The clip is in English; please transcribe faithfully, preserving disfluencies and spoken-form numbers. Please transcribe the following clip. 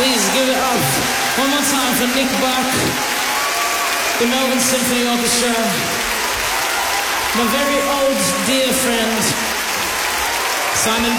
Please give it up one more time for Nick Buck, the Melbourne Symphony Orchestra, my very old dear friend Simon